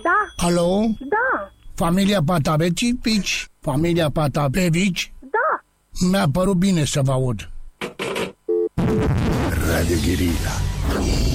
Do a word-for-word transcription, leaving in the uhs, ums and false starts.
Da. Alo? Da. Familia Patapevici? Familia Patapevici? Da. Mi-a părut bine să vă aud. Radio Guerilla.